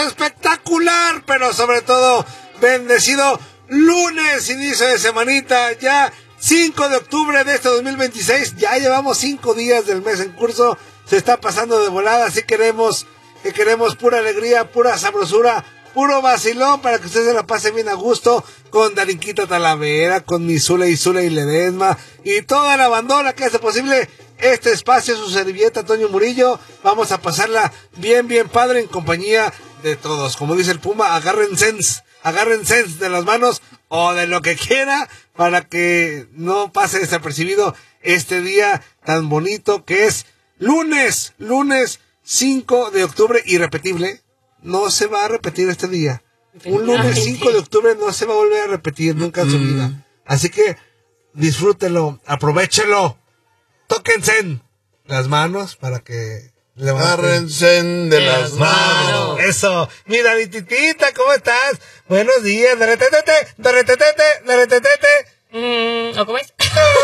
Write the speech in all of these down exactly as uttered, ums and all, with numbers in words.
espectacular, pero sobre todo bendecido lunes, inicio de semanita, ya cinco de octubre de este dos mil veintiséis, ya llevamos cinco días del mes en curso, se está pasando de volada, así queremos, que queremos pura alegría, pura sabrosura, puro vacilón para que ustedes se la pasen bien a gusto con Darinquita Talavera, con mi Zule y Zule y Ledesma y toda la bandona que hace posible este espacio, su servilleta Toño Murillo. Vamos a pasarla bien, bien padre en compañía de todos. Como dice el Puma, agarren sense, agarren sense de las manos o de lo que quiera para que no pase desapercibido este día tan bonito que es lunes, lunes cinco de octubre, irrepetible. No se va a repetir este día. Un lunes cinco de octubre no se va a volver a repetir nunca en su vida. Así que disfrútenlo, aprovéchelo. Tóquense las manos para que agárrense de las manos. Eso. Mira, mi titita, ¿cómo estás? Buenos días. Daretetete, daretetete, daretetete. Mm, ¿O cómo es?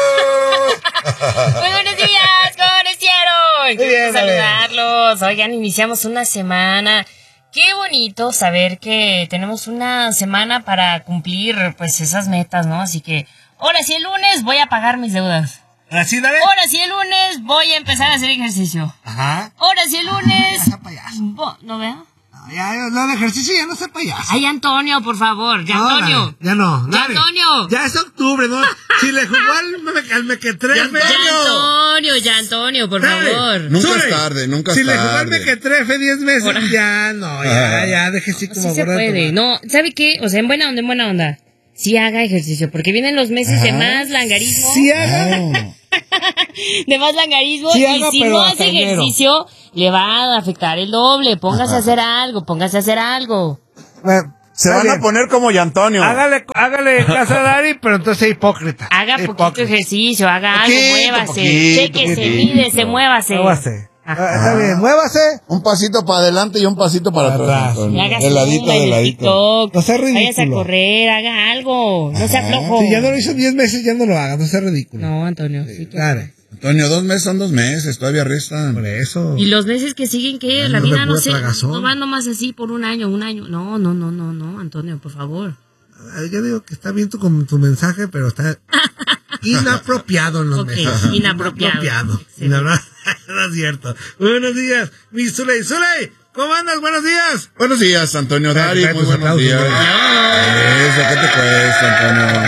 Muy buenos días, ¿cómo amanecieron? Muy bien, saludarlos. Oigan, iniciamos una semana. Qué bonito saber que tenemos una semana para cumplir pues esas metas, ¿no? Así que, ahora sí el lunes voy a pagar mis deudas. Así, dale. Ahora sí el lunes voy a empezar a hacer ejercicio. Ajá. Ahora sí el lunes... No sea payaso. Bo- ¿No vea? No, ya, lo de ejercicio ya no sea payaso. Ay, Antonio, por favor. Ya, No, Antonio. dale, ya no. Ya, dale. Antonio. Ya es octubre, ¿no? Si le jugó al, me, al mequetrefe. Ya, Antonio, ya, Antonio, por Dale. favor. Nunca Zule, es tarde, nunca es si tarde. le jugó al mequetrefe diez meses, Ahora. ya no, ya, ya, deje así como Sí se gorda de puede. tomar. No, ¿sabe qué? O sea, en buena onda, en buena onda. Sí haga ejercicio, porque vienen los meses de Ajá. más langarismo. Sí haga. No. De más langarismo. Sí y haga, si pero no hasta hace enero. ejercicio, le va a afectar el doble. Póngase a hacer algo, póngase a hacer algo. Bueno, Se está van bien. a poner como Antonio. Hágale, hágale caso a Dari, pero entonces sea hipócrita. Haga Hipócrita. poquito ejercicio, haga algo, Poquito, muévase. poquito, Chéquese, poquito. mídese, muévase. Muévase. Ajá. Ah, está bien, muévase. Un pasito para adelante y un pasito para Atrás. atrás, Y Antonio. haga De ladito, zumba de en el ladito. TikTok. No sea ridículo. Váyase a correr, haga algo. No sea Ajá. flojo. Si ya no lo hizo diez meses, ya no lo haga, no sea ridículo. No, Antonio. Sí, que- Dale. Antonio, dos meses son dos meses, todavía restan. Por eso. Y los meses que siguen, ¿qué? Ay, La no vida me no pura se... tragazón. No va nomás así por un año, un año. No, no, no, no, no, Antonio, por favor. Yo digo que está bien tu, con tu mensaje, pero está inapropiado en los Ok, meses. inapropiado. Inapropiado. Sí. No, no, no es cierto. Buenos días, mi Zuley. Zuley, ¿cómo andas? Buenos días. Buenos días, Antonio Dari, Trae muy tus buenos aplausos, días. güey. Eso, ¿qué te cuesta,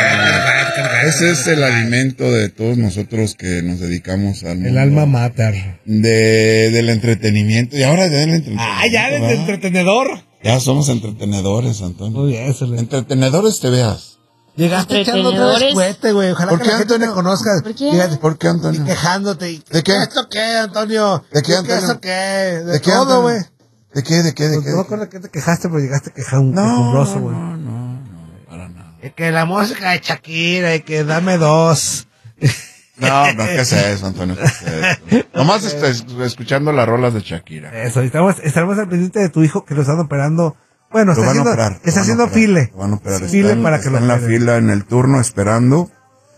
Antonio? Ese es el alimento de todos nosotros que nos dedicamos al mundo El alma mater. de, del entretenimiento. Y ahora del entretenimiento. Ah, ya, ¿verdad? el entretenedor. Ya somos entretenedores, Antonio. Muy bien, Zuley. Entretenedores te veas. Llegaste echando otra vez Entretenedores. cohete, güey. Ojalá ¿Por que qué, la gente te Antonio? conozca. ¿Por qué? Llegaste ¿Por qué, y Antonio? quejándote. y- ¿De qué? ¿Esto qué, Antonio? ¿De qué, Antonio? ¿Esto qué? De, ¿De qué, todo, Antonio? güey. ¿De qué, de qué, de Pues qué? no me acuerdo que te quejaste, pero llegaste quejando, No, quejumbroso, güey. no, no, no, para nada. Y que la música de Shakira y que dame dos. No, no, ¿qué es eso, Antonio? ¿Qué es eso? Nomás estoy escuchando las rolas de Shakira. Eso, y estamos, estaremos al pendiente de tu hijo que lo están operando. Bueno, Lo está van a haciendo, operar. lo está van a haciendo operar, file. lo van a operar. File Está en- para que está lo en la operen. fila, en el turno, esperando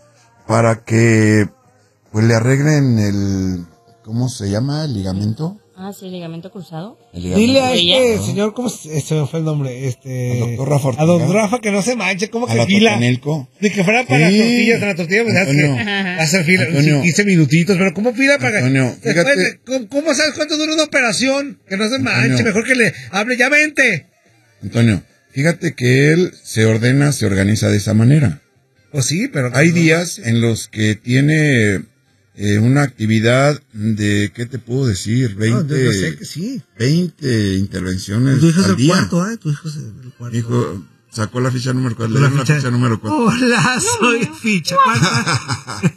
para que pues le arreglen el, ¿cómo se llama? ¿El ligamento? Ah, sí, ligamento cruzado. El ligamento. Dile a ¿Ella? este señor, ¿cómo se, se me fue el nombre? Este. Al doctor Rafa A Ortega. don Rafa que no se manche, ¿cómo A que la fila? Totonilco. De que fuera para Sí. las tortillas, para la tortilla, pues sabes Antonio. que hacer fila, Antonio. quince minutitos, pero ¿cómo fila para Antonio, después fíjate. de- ¿cómo, cómo sabes cuánto dura una operación? Que no se manche, Antonio. mejor que le hable, ya vente. Antonio, fíjate que él se ordena, se organiza de esa manera. Pues sí, pero Hay días en los que tiene eh, una actividad de, ¿qué te puedo decir? No, veinte, yo sé que sí. veinte intervenciones Tu hijo es al el día. cuarto, ¿eh? Tu hijo es el cuarto. Hijo, sacó la ficha número cuatro. La Le dieron la ficha- ficha número cuatro. Hola, soy ficha. ¿Cuántas?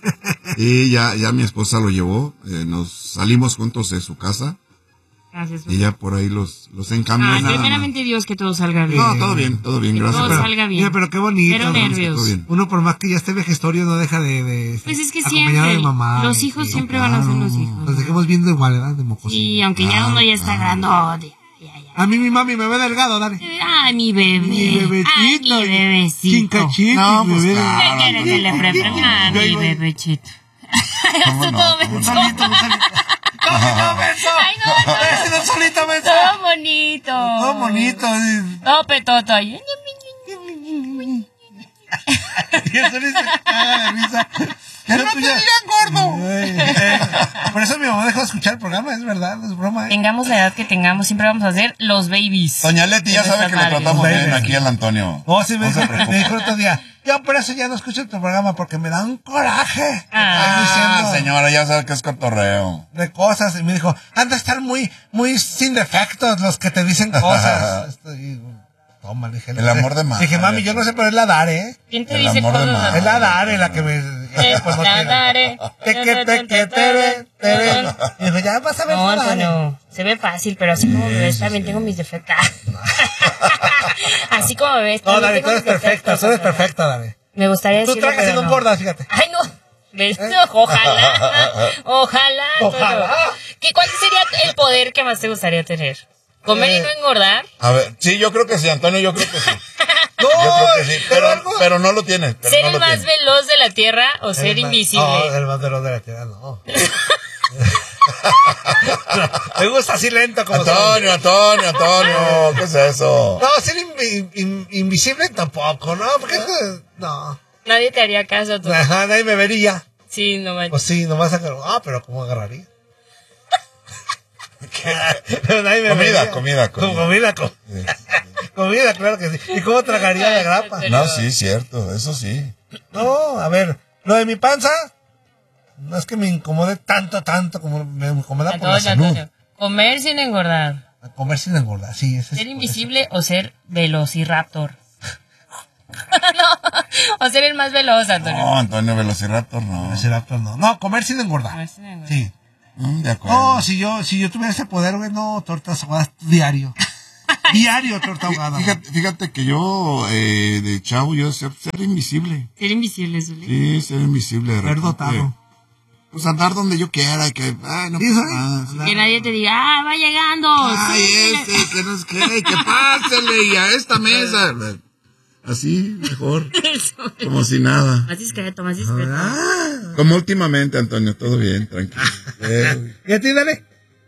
Y ya, ya mi esposa lo llevó. eh, nos salimos juntos de su casa. Gracias. Y ya por ahí los, los encaminan. Ay, primeramente Dios que todo salga bien. No, todo bien, todo bien, Que gracias. todo Pero- salga bien. Mira, pero qué bonito. Pero ¿no? nervios. Todo bien. Uno por más que ya esté vejestorio no deja de, de Pues es que acompañado siempre, de mamá. los hijos siempre van a ser los hijos. Nos dejemos viendo igual, ¿verdad? De mocos. Y aunque ya uno ya está grandote. Ya, ya. A mí mi mami me ve delgado, dale. Ay, mi bebé. Mi bebecito. Ay, mi bebecito. Chincachito. No, pues, bebé. claro. ¿Qué quiere que le preparen? Ah, mi bebechito. Hasta todo me ¡Antonio, menso! Ay, no, no. ¡Ese no solito, menso! Todo bonito. Todo bonito. Todo petoto ahí. Y eso le dice, caga de risa. Ya no te digan gordo. Ay, eh, por eso mi mamá dejó de escuchar el programa, es verdad, no es broma. ¿eh? Tengamos la edad que tengamos, siempre vamos a ser los babies. Doña Leti ya sabe que le tratamos bien aquí al Antonio. Oh, sí, me dijo, me dijo el otro día, yo por eso ya no escucho tu programa, porque me da un coraje. Ah, diciendo señora, ya sabe que es cotorreo. de cosas, y me dijo, han de estar muy, muy sin defectos los que te dicen cosas. Estoy... Toma, le dije. El amor de madre. Dije, mami, yo no sé, pero es la Dare, ¿eh? ¿Quién te El dice amor de cosas madre. así? Es la Dare la que me... Es pues no la quiero. Dare. Teque, teque, tere, tere. Y dijo, ya vas a ver No, la Dare. Antonio, se ve fácil, pero así como me ves también tengo mis defectos. Así como me ves No, también Dare, tengo tú eres mis perfecta, defectos, tú eres Antonio. perfecta, Dare. Me gustaría Tú decirlo, tragas y pero no no. engordas, fíjate. Ay, no. ¿Ves? Ojalá. Ojalá. Ojalá. Antonio. ¿Qué, ¿Cuál sería el poder que más te gustaría tener? ¿Comer y no engordar? A ver, sí, yo creo que sí, Antonio, yo creo que sí. No, Yo creo que sí, pero, algo- pero no lo tiene. Pero ¿Ser no el lo más tiene. veloz de la Tierra o ser El más- invisible? No, el más veloz de la tierra, no. Me gusta así lento como Antonio, Antonio, Antonio, ¿qué es eso? No, ser invi- in- invisible tampoco, ¿no? Porque no. Nadie te haría caso. Tú. Ajá, nadie me vería. Sí, no manches. Pues sí, nomás agarrar. Ah, pero ¿cómo agarraría? Pero nadie me Comida, vería. comida, Con comida. comida, com- comida, claro que sí. ¿Y cómo tragaría la grapa? No, sí, cierto, eso sí. No, a ver, lo de mi panza no es que me incomode tanto, tanto como me incomoda por la Antonio, salud. Antonio. Comer sin engordar. A comer sin engordar, sí. Ese ¿Ser es, invisible o ser velociraptor? No, o ser el más veloz, Antonio. No, Antonio Velociraptor, no. Velociraptor no. No, comer sin engordar. Comer sin engordar. Sí. Mm, de acuerdo. No, si yo, si yo tuviera ese poder, güey, no, tortas ahogadas diario. Diario torta ahogada. güey. Fíjate, fíjate que yo, eh, de chavo, yo ser, ser invisible. Ser invisible, Zuli. Sí, ser invisible. De Haber repente, dotado. Pues andar donde yo quiera y que, ay, no Sí, pasa ¿sabes? nada. Que nadie te diga, ah, va llegando. Ay, sí. este, que no es que, que pásele y a esta mesa. Así, mejor. Eso. Como si nada. Más discreto, más discreto. Como últimamente, Antonio, todo bien, tranquilo. Eh, ¿Y a ti, dale?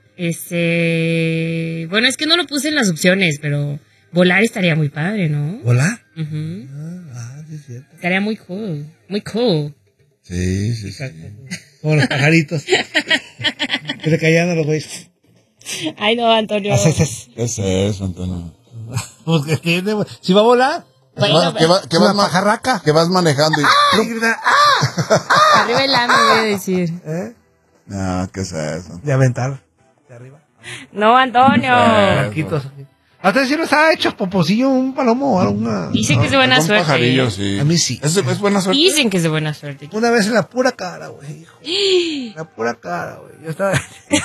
Este. Bueno, es que no lo puse en las opciones, pero volar estaría muy padre, ¿no? ¿Volar? Ujú. Ah, sí, es cierto. Estaría muy cool. Muy cool. sí, sí, sí. Como los pajaritos. Que le caían a los güeyes. Ay, no, Antonio. Las heces. ¿Qué es eso, Antonio? Pues que tiene, si va a volar. Bueno, ¿Qué, va- qué Es vas una ma- pajarraca. que vas manejando y... Y grita, ¡ah! arriba el ano, voy a decir. ¿Eh? No, ¿qué es eso? De aventar. De arriba. No, Antonio. Blanquitos. ¿A ustedes sí les ha hecho poposillo un palomo o alguna? Dicen que es de buena Algún suerte. pajarillo, sí. A mí sí. ¿Es, es buena suerte? Dicen que es de buena suerte. Una vez en la pura cara, güey, hijo. En la pura cara, güey. Yo estaba...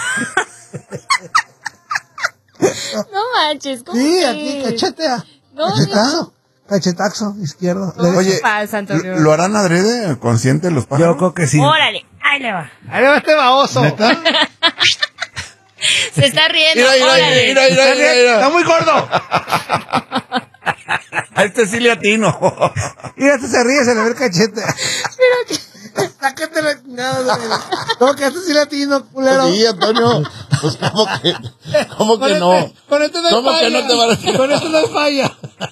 No manches, ¿cómo Sí, que? aquí, cachete. ah. No, Cachetazo. Cachetazo izquierdo. ¿Cómo Oye, se pasa, Antonio? ¿lo harán adrede, consciente los pájaros? Yo creo que sí. Órale, ahí le va. Ahí va este baboso. Se está riendo, Mira, mira, órale. mira, mira, Está, mira, bien, mira. está muy gordo. A este sí le atino. Mira, este se ríe, se le ve el cachete. Sáquete la chingada, güey. ¿Cómo que este sí latino, culero? Sí, Antonio. Pues, ¿cómo que, cómo Con que no? este- Con este no hay ¿Cómo que falla. no te van a decir? Con este no hay falla.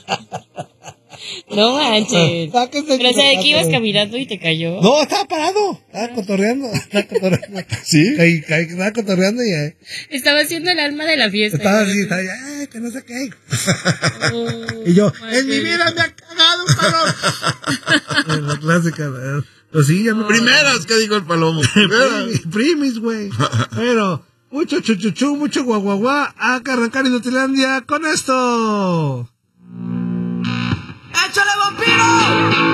No manches. Sáquese Pero o sea, de que chingadazo, ibas güey. caminando y te cayó. No, estaba parado. Estaba cotorreando. Estaba cotorreando. ¿Sí? Ahí, ahí, estaba cotorreando y eh, Estaba haciendo el alma de la fiesta. estaba así, estaba ahí, ay, que no sé qué. Oh, Y yo, my en mi goodness. vida me ha cagado un palo. La clásica, ¿verdad? Pues sí, ya me... Primeras, ¿qué dijo el palomo? Primis, primis, güey. Pero, mucho chuchuchu, mucho guaguaguá. Hay que arrancar Inutilandia con esto. ¡Échale, vampiro!